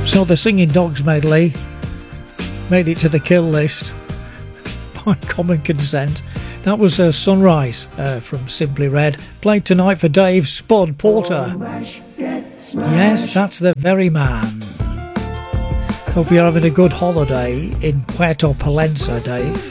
So the Singing Dogs medley made it to the kill list by common consent. That was Sunrise from Simply Red, played tonight for Dave Spud Porter. Yes, that's the very man. Hope you're having a good holiday in Puerto Palenza, Dave.